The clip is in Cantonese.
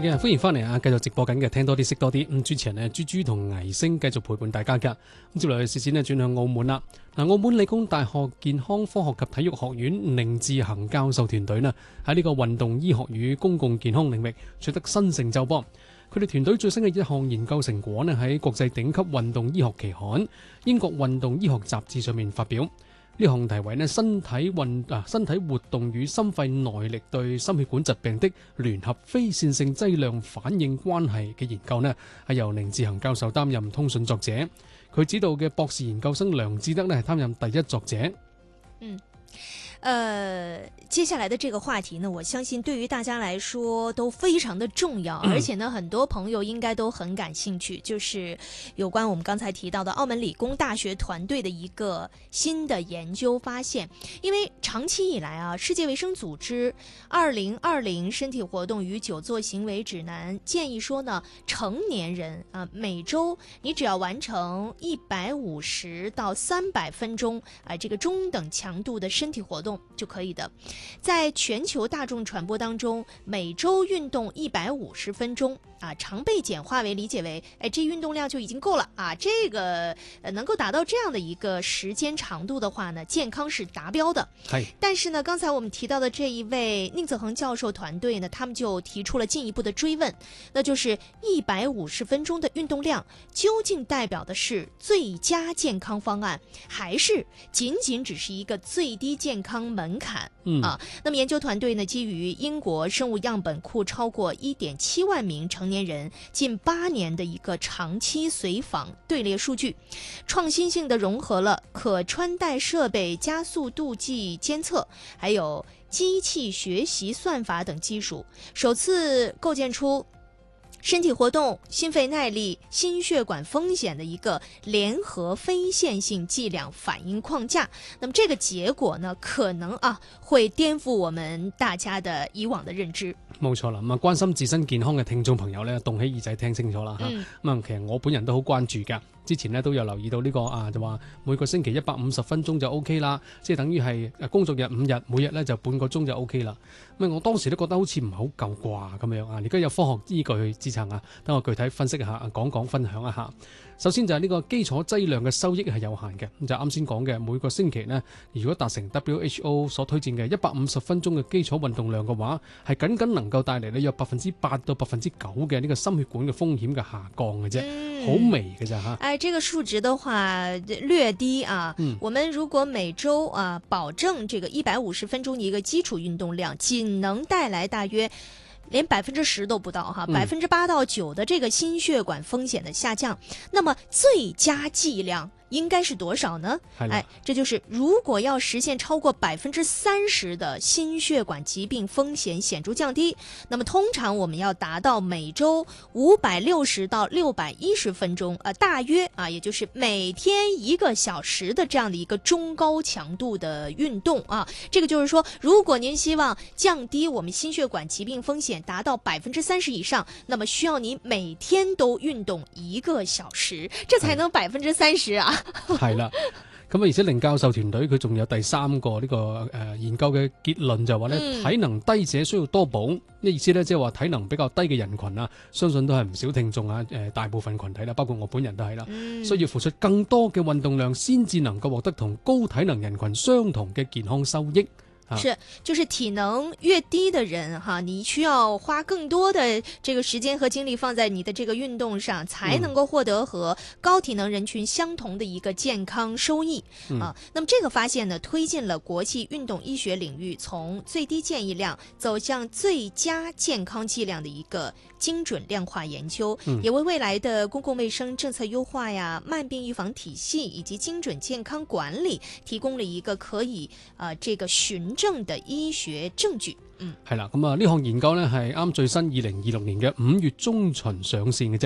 嘅，歡迎翻嚟啊！繼續直播緊嘅，聽多啲識多啲。主持人呢，豬豬同倪星繼續陪伴大家㗎。咁接落嚟視線呢，轉向澳門啦。澳門理工大學健康科學及體育學院寧志恒教授團隊呢，喺呢個運動醫學與公共健康領域取得新成就噃。佢哋團隊最新嘅一項研究成果呢，喺國際頂級運動醫學期刊《英國運動醫學雜誌》上面發表。呢項題為身體活動與心肺耐力對心血管疾病的聯合非線性劑量反應關係嘅研究呢，係由寧志恒教授擔任通訊作者，佢指導嘅博士研究生梁志德呢，係擔任第一作者。 接下來的這個話題呢，我相信對於大家來說都非常的重要，而且呢，很多朋友應該都很感興趣，就是有關我們剛才提到的澳門理工大學團隊的一個新的研究發現。因為長期以來啊，世界衛生組織2020身體活動與久坐行為指南建議說呢，成年人啊，每周你只要完成150到300分鐘啊，這個中等強度的身體活動就可以的。在全球大眾傳播當中，每周運動150分鐘啊，常被簡化為理解為，這運動量就已經夠了啊。這個能夠達到這樣的一個時間長度的話呢，健康是達標的。但是呢，剛才我們提到的這一位寧澤恒教授團隊呢，他們就提出了進一步的追問，那就是150分鐘的運動量究竟代表的是最佳健康方案，還是僅僅只是一個最低健康門檻？那麼研究團隊呢，基於英國生物樣本庫超過1.7萬名成年人近8年的一個長期隨訪隊列數據，創新性的融合了可穿戴設備加速度計監測，還有機器學習算法等技術，首次構建出身體活動、心肺耐力、心血管風險的一個聯合非線性計量反應框架。那麼這個結果呢，可能會顛覆我們大家的以往的認知。 冇錯啦，咁關心自身健康嘅聽眾朋友呢，動起耳仔聽清楚啦吓。其實我本人都好關注噶，之前呢都有留意到呢個就話每個星期150分鐘就 OK 啦，即係等於係工作日5日，每日呢就半個鐘就 OK 啦。我當時都覺得好似唔係好夠啩咁樣啊，而家有科學依據去支撐啊，等我具體分析一下，講分享一下。首先就係呢個基礎劑量嘅收益係有限嘅，咁就啱先講嘅每個星期呢，如果達成 WHO 所推薦嘅150分鐘嘅基礎運動量嘅話，係僅能夠帶嚟呢約8%到9%嘅呢個心血管嘅風險嘅下降嘅啫，好微嘅咋吓。 這個數值的話略低啊。我們如果每周保證這個150分鐘一個基礎運動量，僅能帶來大約連10%都不到哈，8%到9%的這個心血管風險的下降。那麼最佳劑量應該是多少呢？這就是如果要實現超過30%的心血管疾病風險顯著降低，那麼通常我們要達到每周560到610分鐘，大約也就是每天1個小時的這樣的一個中高強度的運動啊。這個就是說，如果您希望降低我們心血管疾病風險達到30%以上，那麼需要你每天都運動1個小時，這才能30%啊。 係啦，咁而且寧教授團隊佢仲有第3個呢個研究嘅結論就話呢，體能低者需要多補，意思呢，即係話體能比較低嘅人群啊，相信都係唔少聽眾啊，大部分群體啦，包括我本人都係啦，需要付出更多嘅運動量先至能夠獲得同高體能人群相同嘅健康收益。 是，就是體能越低的人哈，你需要花更多的這個時間和精力放在你的這個運動上，才能夠獲得和高體能人群相同的一個健康收益啊。那麼這個發現呢，推進了國際運動醫學領域從最低建議量走向最佳健康劑量的一個精準量化研究，也為未來的公共衛生政策優化呀、慢病預防體系以及精準健康管理提供了一個可以這個循證的醫學證據。 係啦，咁呢項研究呢係啱最新2026年嘅5月中旬上線嘅啫。